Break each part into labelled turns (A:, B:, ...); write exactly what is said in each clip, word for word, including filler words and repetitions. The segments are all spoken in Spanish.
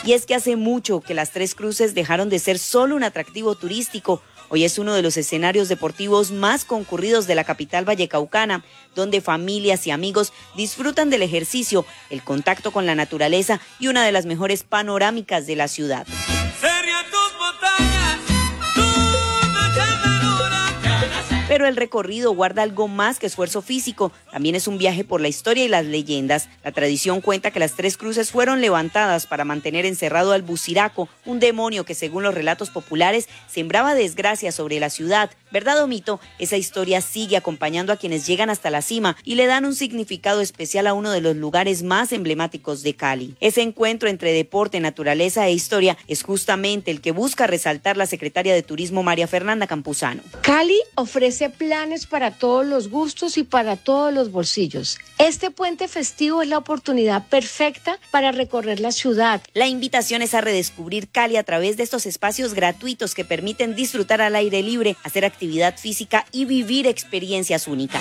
A: Y es que hace mucho que las Tres Cruces dejaron de ser solo un atractivo turístico. Hoy es uno de los escenarios deportivos más concurridos de la capital vallecaucana, donde familias y amigos disfrutan del ejercicio, el contacto con la naturaleza y una de las mejores panorámicas de la ciudad. Pero el recorrido guarda algo más que esfuerzo físico. También es un viaje por la historia y las leyendas. La tradición cuenta que las Tres Cruces fueron levantadas para mantener encerrado al Buciraco, un demonio que, según los relatos populares, sembraba desgracia sobre la ciudad. ¿Verdad o mito? Esa historia sigue acompañando a quienes llegan hasta la cima y le dan un significado especial a uno de los lugares más emblemáticos de Cali. Ese encuentro entre deporte, naturaleza e historia es justamente el que busca resaltar la secretaria de Turismo María Fernanda Campuzano.
B: Cali ofrece planes para todos los gustos y para todos los bolsillos. Este puente festivo es la oportunidad perfecta para recorrer la ciudad.
A: La invitación es a redescubrir Cali a través de estos espacios gratuitos que permiten disfrutar al aire libre, hacer actividad física y vivir experiencias únicas.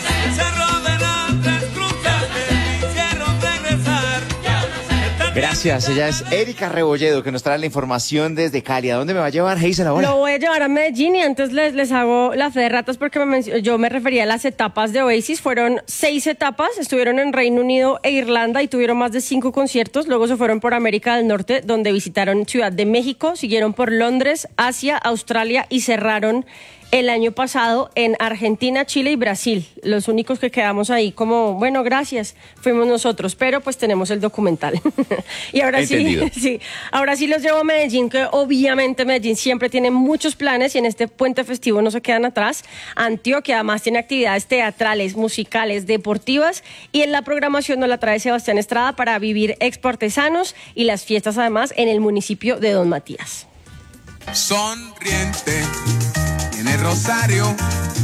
C: Gracias, ella es Erika Rebolledo, que nos trae la información desde Cali. ¿A dónde me va a llevar, Hazel, ahora?
D: Lo voy a llevar a Medellín y antes les, les hago la fe de ratas porque me menc- yo me refería a las etapas de Oasis. Fueron seis etapas, estuvieron en Reino Unido e Irlanda y tuvieron más de cinco conciertos. Luego se fueron por América del Norte, donde visitaron Ciudad de México, siguieron por Londres, Asia, Australia y cerraron el año pasado en Argentina, Chile y Brasil. Los únicos que quedamos ahí como, bueno, gracias, fuimos nosotros, pero pues tenemos el documental. Y ahora
C: Entendido.
D: sí, sí, ahora sí los llevo a Medellín, que obviamente Medellín siempre tiene muchos planes y en este puente festivo no se quedan atrás. Antioquia además tiene actividades teatrales, musicales, deportivas y en la programación nos la trae Sebastián Estrada para vivir Expo Artesanos y las fiestas además en el municipio de Don Matías.
E: Sonriente, tiene Rosario.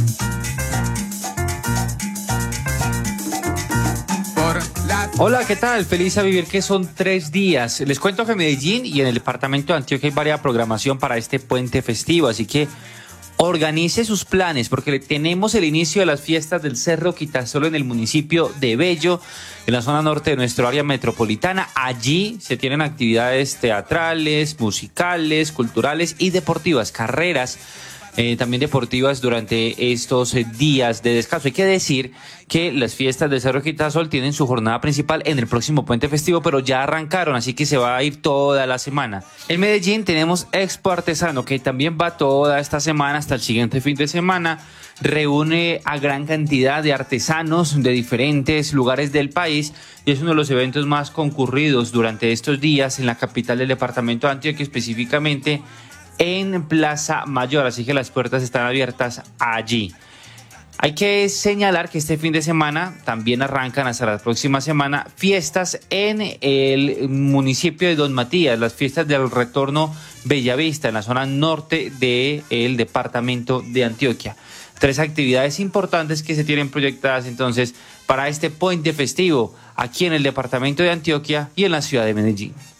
F: Hola, ¿qué tal? Feliz a vivir, que son tres días. Les cuento que en Medellín y en el departamento de Antioquia hay varias programación para este puente festivo, así que organice sus planes porque tenemos el inicio de las fiestas del Cerro Quitasolo en el municipio de Bello, en la zona norte de nuestro área metropolitana. Allí se tienen actividades teatrales, musicales, culturales y deportivas, carreras Eh, también deportivas durante estos eh, días de descanso. Hay que decir que las fiestas de Cerro Quitasol tienen su jornada principal en el próximo puente festivo, pero ya arrancaron, así que se va a ir toda la semana. En Medellín tenemos Expo Artesano, que también va toda esta semana hasta el siguiente fin de semana. Reúne a gran cantidad de artesanos de diferentes lugares del país y es uno de los eventos más concurridos durante estos días en la capital del departamento de Antioquia, específicamente en Plaza Mayor, así que las puertas están abiertas allí. Hay que señalar que este fin de semana también arrancan hasta la próxima semana fiestas en el municipio de Don Matías, las fiestas del retorno Bellavista, en la zona norte del departamento de Antioquia. Tres actividades importantes que se tienen proyectadas entonces para este puente festivo aquí en el departamento de Antioquia y en la ciudad de Medellín.